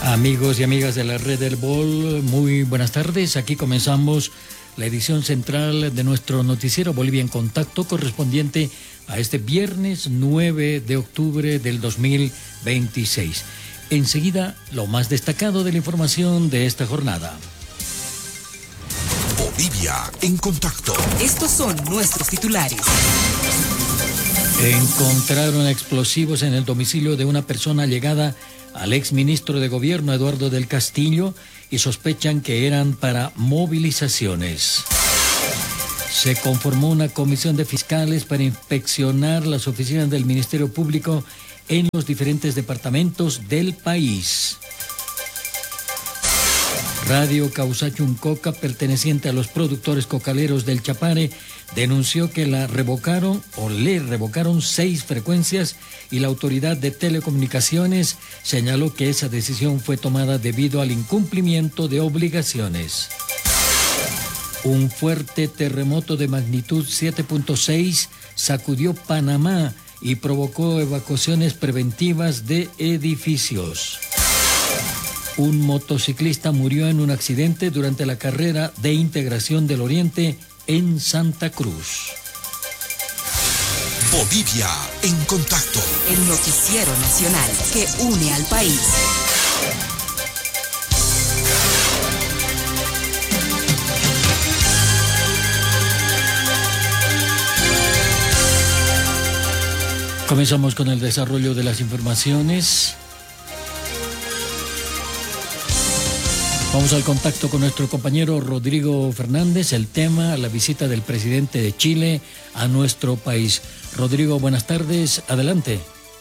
Amigos y amigas de la Red del Bol, muy buenas tardes. Aquí comenzamos la edición central de nuestro noticiero Bolivia en Contacto, correspondiente a este viernes 9 de octubre del 2026. Enseguida, lo más destacado de la información de esta jornada. Bolivia en Contacto. Estos son nuestros titulares. Encontraron explosivos en el domicilio de una persona allegada al exministro de Gobierno Eduardo del Castillo y sospechan que eran para movilizaciones. Se conformó una comisión de fiscales para inspeccionar las oficinas del Ministerio Público en los diferentes departamentos del país. Radio Causachuncoca, perteneciente a los productores cocaleros del Chapare, denunció que le revocaron 6 frecuencias y la autoridad de telecomunicaciones señaló que esa decisión fue tomada debido al incumplimiento de obligaciones. Un fuerte terremoto de magnitud 7.6 sacudió Panamá y provocó evacuaciones preventivas de edificios. Un motociclista murió en un accidente durante la carrera de integración del Oriente en Santa Cruz. Bolivia en Contacto. El noticiero nacional que une al país. Comenzamos con el desarrollo de las informaciones. Vamos al contacto con nuestro compañero Rodrigo Fernández. El tema, la visita del presidente de Chile a nuestro país. Rodrigo, buenas tardes. Adelante.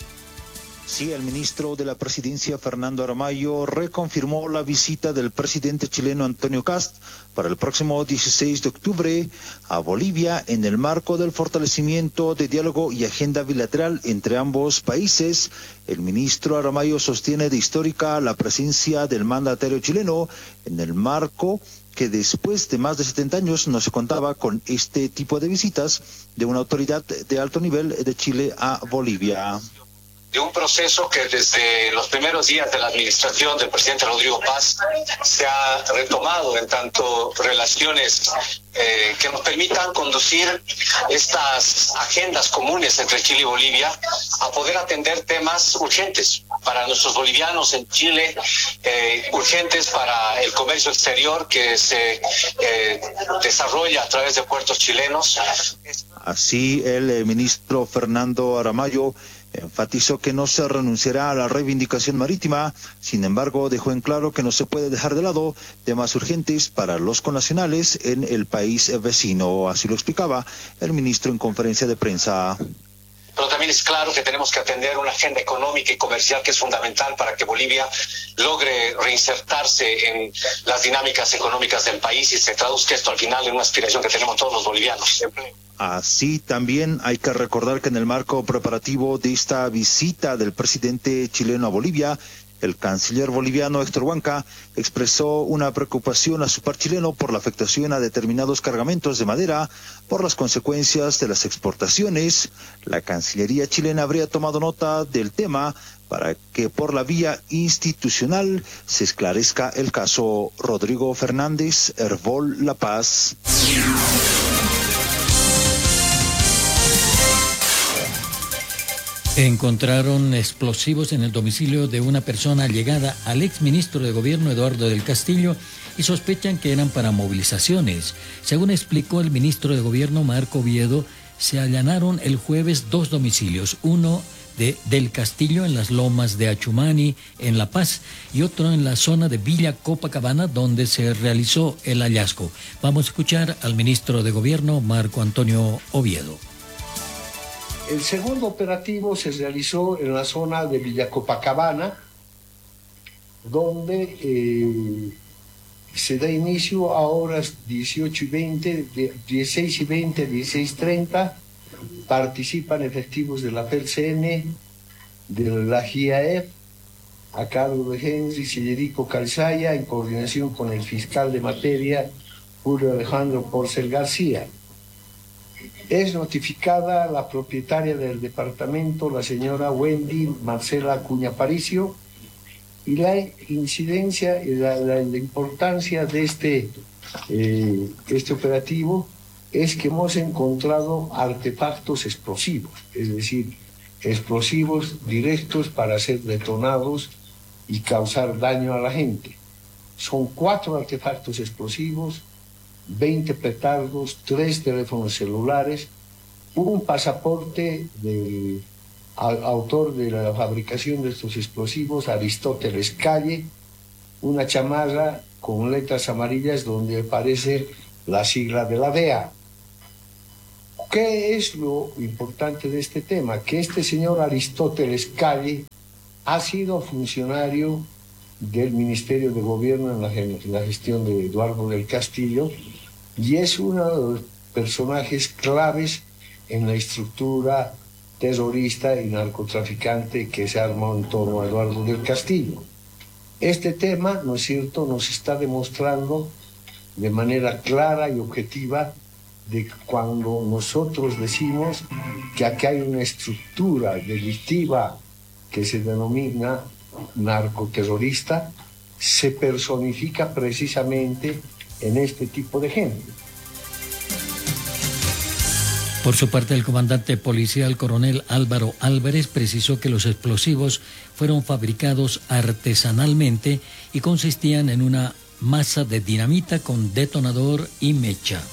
Sí, el ministro de la Presidencia, Fernando Aramayo, reconfirmó la visita del presidente chileno Antonio Kast para el próximo 16 de octubre a Bolivia en el marco del fortalecimiento de diálogo y agenda bilateral entre ambos países. El ministro Aramayo sostiene de histórica la presencia del mandatario chileno en el marco que después de más de 70 años no se contaba con este tipo de visitas de una autoridad de alto nivel de Chile a Bolivia. De un proceso que desde los primeros días de la administración del presidente Rodrigo Paz se ha retomado en tanto relaciones que nos permitan conducir estas agendas comunes entre Chile y Bolivia a poder atender temas urgentes para nuestros bolivianos en Chile, urgentes para el comercio exterior que se desarrolla a través de puertos chilenos. Así el ministro Fernando Aramayo enfatizó que no se renunciará a la reivindicación marítima, sin embargo dejó en claro que no se puede dejar de lado temas urgentes para los connacionales en el país vecino, así lo explicaba el ministro en conferencia de prensa. Pero también es claro que tenemos que atender una agenda económica y comercial que es fundamental para que Bolivia logre reinsertarse en las dinámicas económicas del país y se traduzca esto al final en una aspiración que tenemos todos los bolivianos. Así también hay que recordar que en el marco preparativo de esta visita del presidente chileno a Bolivia, el canciller boliviano Héctor Huanca expresó una preocupación a su par chileno por la afectación a determinados cargamentos de madera por las consecuencias de las exportaciones. La Cancillería chilena habría tomado nota del tema para que por la vía institucional se esclarezca el caso. Rodrigo Fernández, Herbol La Paz. Encontraron explosivos en el domicilio de una persona allegada al exministro de Gobierno Eduardo del Castillo y sospechan que eran para movilizaciones. Según explicó el ministro de Gobierno Marco Oviedo, se allanaron el jueves 2 domicilios, uno del Castillo en las lomas de Achumani, en La Paz, y otro en la zona de Villa Copacabana, donde se realizó el hallazgo. Vamos a escuchar al ministro de Gobierno Marco Antonio Oviedo. El segundo operativo se realizó en la zona de Villa Copacabana, donde se da inicio a horas 18:20, 16:20, 16:30. Participan efectivos de la PLCN, de la GIAF, a cargo de Henry Federico Calzaya, en coordinación con el fiscal de materia, Julio Alejandro Porcel García. Es notificada la propietaria del departamento, la señora Wendy Marcela Acuña Paricio, Y la incidencia y la importancia de este operativo es que hemos encontrado artefactos explosivos, es decir, explosivos directos para ser detonados y causar daño a la gente. Son 4 artefactos explosivos, 20 petardos, 3 teléfonos celulares, un pasaporte del autor de la fabricación de estos explosivos, Aristóteles Calle, una chamarra con letras amarillas donde aparece la sigla de la DEA. ¿Qué es lo importante de este tema? Que este señor Aristóteles Calle ha sido funcionario del Ministerio de Gobierno en la gestión de Eduardo del Castillo y es uno de los personajes claves en la estructura terrorista y narcotraficante que se armó en torno a Eduardo del Castillo. Este tema, ¿no es cierto?, nos está demostrando de manera clara y objetiva de cuando nosotros decimos que aquí hay una estructura delictiva que se denomina narcoterrorista, se personifica precisamente en este tipo de gente. Por su parte, el comandante policial coronel Álvaro Álvarez precisó que los explosivos fueron fabricados artesanalmente y consistían en una masa de dinamita con detonador y mecha.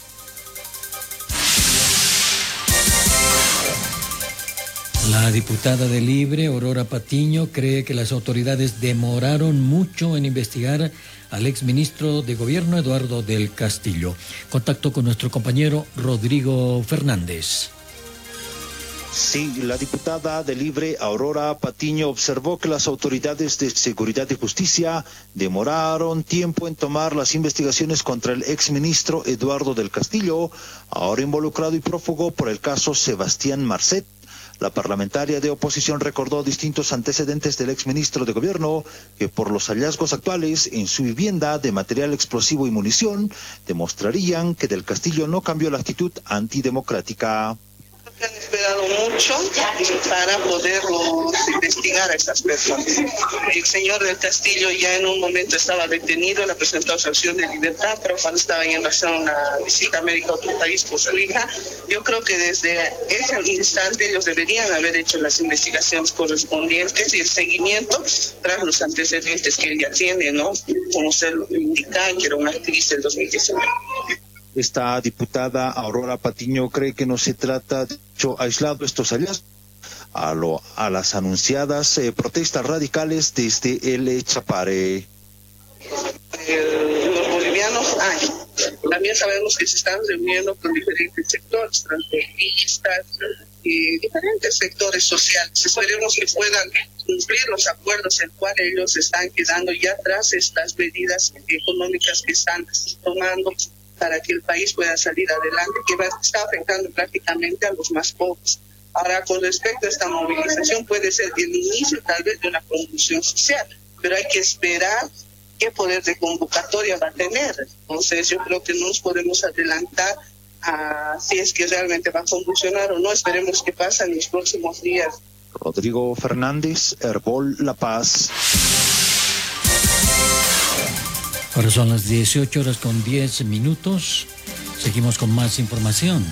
La diputada de Libre, Aurora Patiño, cree que las autoridades demoraron mucho en investigar al exministro de Gobierno Eduardo del Castillo. Contacto con nuestro compañero Rodrigo Fernández. Sí, la diputada de Libre, Aurora Patiño, observó que las autoridades de Seguridad y Justicia demoraron tiempo en tomar las investigaciones contra el exministro Eduardo del Castillo, ahora involucrado y prófugo por el caso Sebastián Marcet. La parlamentaria de oposición recordó distintos antecedentes del exministro de Gobierno que por los hallazgos actuales en su vivienda de material explosivo y munición demostrarían que del Castillo no cambió la actitud antidemocrática. Han esperado mucho para poderlos investigar a estas personas. El señor del Castillo ya en un momento estaba detenido, le presentó su acción de libertad, pero cuando estaba yendo a hacer una visita médica a otro país por su hija, yo creo que desde ese instante ellos deberían haber hecho las investigaciones correspondientes y el seguimiento tras los antecedentes que ella tiene, ¿no? Como se lo indicaba, que era una actriz del 2019. Esta diputada Aurora Patiño cree que no se trata de hecho aislado estos hallazgos a las anunciadas protestas radicales desde el Chapare. Los bolivianos hay. También sabemos que se están reuniendo con diferentes sectores, transportistas, diferentes sectores sociales. Esperemos que puedan cumplir los acuerdos en cual ellos están quedando ya tras estas medidas económicas que están tomando para que el país pueda salir adelante, que está afectando prácticamente a los más pobres. Ahora, con respecto a esta movilización, puede ser el inicio tal vez de una convulsión social, pero hay que esperar qué poder de convocatoria va a tener. Entonces, yo creo que no nos podemos adelantar a si es que realmente va a convulsionar o no. Esperemos que pase en los próximos días. Rodrigo Fernández, Herbol La Paz. Ahora son las 18:10. Seguimos con más información.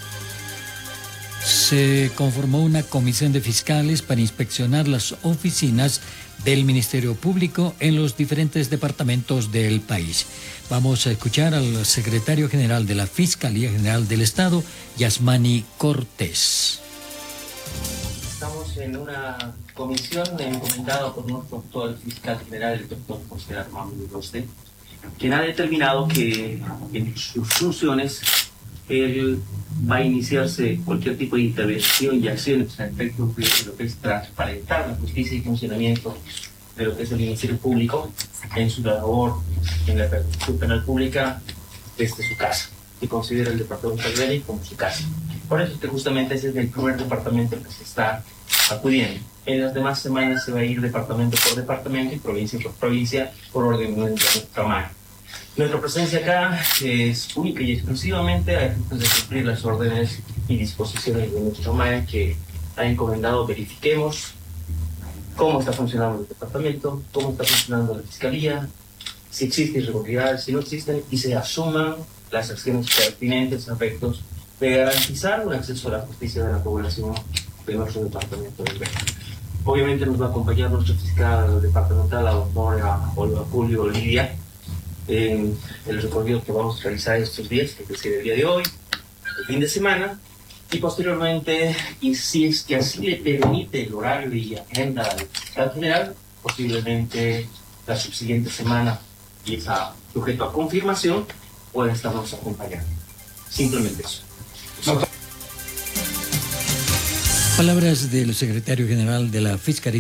Se conformó una comisión de fiscales para inspeccionar las oficinas del Ministerio Público en los diferentes departamentos del país. Vamos a escuchar al secretario general de la Fiscalía General del Estado, Yasmani Cortés. Estamos en una comisión encomendada por nuestro doctor fiscal general, el doctor José Armando Roste, quien ha determinado que en sus funciones él va a iniciarse cualquier tipo de intervención y acciones a efectos de lo que es transparentar la justicia y funcionamiento de lo que es el Ministerio Público en su labor en la persecución penal pública desde su casa, que considera el departamento de ley como su casa. Por eso es que justamente ese es el primer departamento al que se está acudiendo. En las demás semanas se va a ir departamento por departamento y provincia por provincia por orden de nuestro tamaño. Nuestra presencia acá es única y exclusivamente a efectos de cumplir las órdenes y disposiciones de nuestro MAE que ha encomendado verifiquemos cómo está funcionando el departamento, cómo está funcionando la fiscalía, si existen irregularidades, si no existen, y se asuman las acciones pertinentes a efectos de garantizar un acceso a la justicia de la población de nuestro departamento del Beni. Obviamente nos va a acompañar nuestro fiscal departamental, la doctora Olga Julio Olivia, en el recorrido que vamos a realizar estos días, que es el día de hoy, el fin de semana, y posteriormente, y si es que así le permite el horario y agenda del fiscal general, posiblemente la subsiguiente semana, y está sujeto a confirmación, pueden estarnos acompañando. Simplemente eso. Palabras del secretario general de la Fiscalía